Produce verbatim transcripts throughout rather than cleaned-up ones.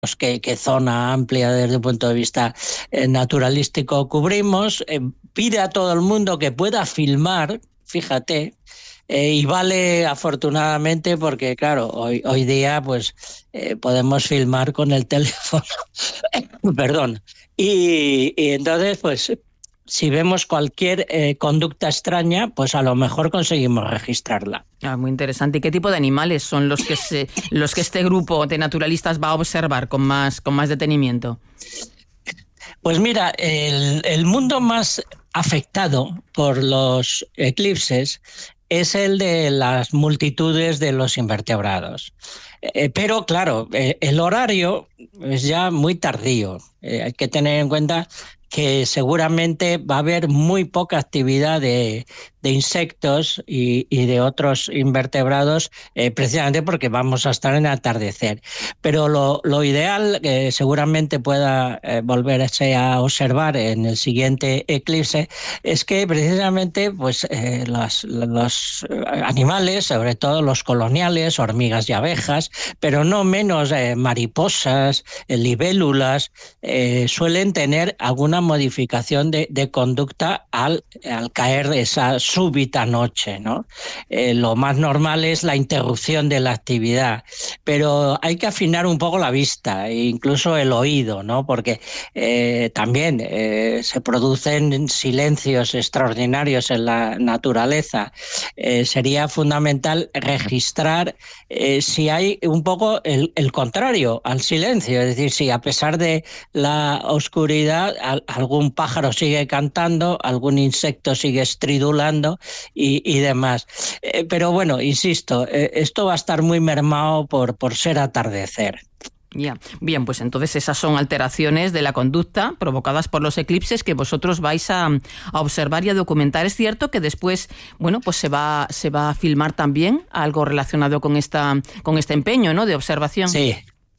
qué, qué zona amplia desde un punto de vista eh, naturalístico cubrimos. Eh, pide a todo el mundo que pueda filmar, fíjate, eh, y vale afortunadamente porque, claro, hoy, hoy día pues eh, podemos filmar con el teléfono, perdón, y, y entonces pues si vemos cualquier eh, conducta extraña, pues a lo mejor conseguimos registrarla. Ah, muy interesante. ¿Y qué tipo de animales son los que se, los que este grupo de naturalistas va a observar con más, con más detenimiento? Pues mira, el, el mundo más afectado por los eclipses es el de las multitudes de los invertebrados. Eh, pero claro, eh, el horario es ya muy tardío. Eh, hay que tener en cuenta que seguramente va a haber muy poca actividad de, de insectos y, y de otros invertebrados, eh, precisamente porque vamos a estar en atardecer. Pero lo, lo ideal, que eh, seguramente pueda eh, volverse a observar en el siguiente eclipse, es que precisamente pues, eh, los, los animales, sobre todo los coloniales, hormigas y abejas, pero no menos eh, mariposas, eh, libélulas, eh, suelen tener alguna modificación de, de conducta al, al caer esa súbita noche, ¿no? Eh, lo más normal es la interrupción de la actividad, pero hay que afinar un poco la vista e incluso el oído, ¿no? Porque eh, también eh, se producen silencios extraordinarios en la naturaleza. Eh, sería fundamental registrar eh, si hay un poco el, el contrario al silencio, es decir, si a pesar de la oscuridad algún pájaro sigue cantando, algún insecto sigue estridulando y, y demás. Eh, pero bueno, insisto, eh, esto va a estar muy mermado por, por ser atardecer. Ya, bien, pues entonces esas son alteraciones de la conducta provocadas por los eclipses que vosotros vais a, a observar y a documentar. Es cierto que después, bueno, pues se va, se va a filmar también algo relacionado con esta, con este empeño, ¿no?, de observación. Sí,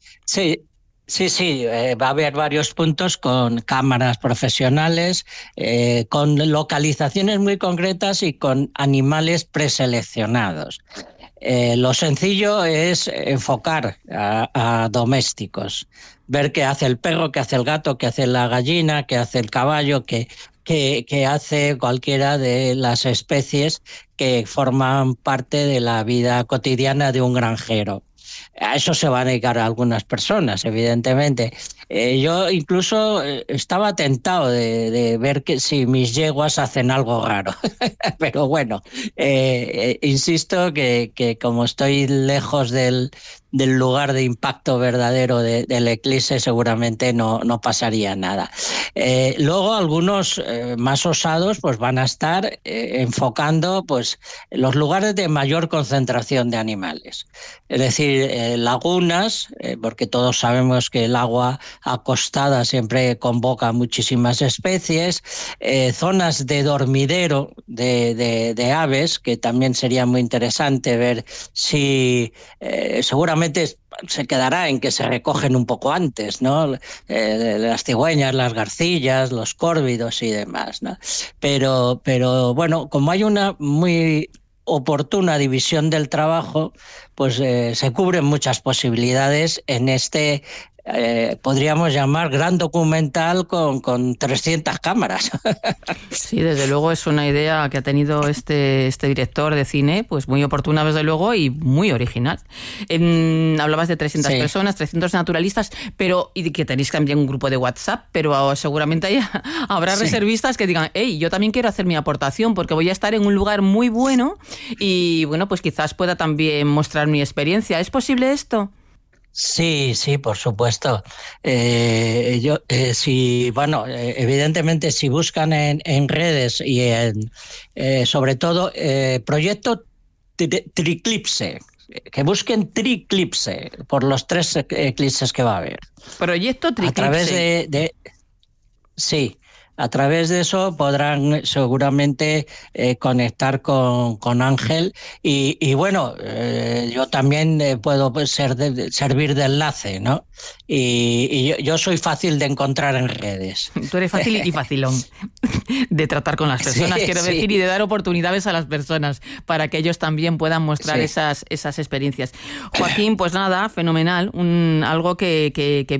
sí. Sí, sí, eh, va a haber varios puntos con cámaras profesionales, eh, con localizaciones muy concretas y con animales preseleccionados. Eh, lo sencillo es enfocar a, a domésticos, ver qué hace el perro, qué hace el gato, qué hace la gallina, qué hace el caballo, qué, qué, qué hace cualquiera de las especies que forman parte de la vida cotidiana de un granjero. A eso se van a dedicar algunas personas, evidentemente. Eh, yo incluso eh, estaba tentado de, de ver que si mis yeguas hacen algo raro. Pero bueno, eh, eh, insisto que, que como estoy lejos del, del lugar de impacto verdadero de, del eclipse, seguramente no, no pasaría nada. Eh, luego algunos eh, más osados pues van a estar eh, enfocando pues los lugares de mayor concentración de animales. Es decir, eh, lagunas, eh, porque todos sabemos que el agua acostada siempre convoca muchísimas especies, eh, zonas de dormidero de, de, de aves, que también sería muy interesante ver si eh, seguramente se quedará en que se recogen un poco antes, ¿no? Eh, las cigüeñas, las garcillas, los córvidos y demás, ¿no? Pero, pero bueno, como hay una muy oportuna división del trabajo, pues eh, se cubren muchas posibilidades en este, eh, podríamos llamar, gran documental con, con trescientas cámaras. Sí, desde luego es una idea que ha tenido este, este director de cine, pues muy oportuna desde luego y muy original. Eh, hablabas de trescientas sí. personas, trescientos naturalistas, pero y que tenéis también un grupo de WhatsApp, pero seguramente hay, habrá sí. reservistas que digan, hey, yo también quiero hacer mi aportación porque voy a estar en un lugar muy bueno y bueno, pues quizás pueda también mostrar mi experiencia. ¿Es posible esto? Sí, sí, por supuesto. Eh, yo, eh, si, bueno, eh, evidentemente si buscan en, en redes y en, eh, sobre todo, eh, proyecto tri- Triclipse, que busquen Triclipse por los tres eclipses que va a haber. Proyecto Triclipse. A través de, de sí. A través de eso podrán seguramente eh, conectar con, con Ángel y, y bueno, eh, yo también eh, puedo ser de, servir de enlace, ¿no? Y, y yo, yo soy fácil de encontrar en redes. Tú eres fácil y facilón de tratar con las personas, sí, quiero sí. decir, y de dar oportunidades a las personas para que ellos también puedan mostrar sí. esas, esas experiencias. Joaquín, pues nada, fenomenal, un, algo que, que, que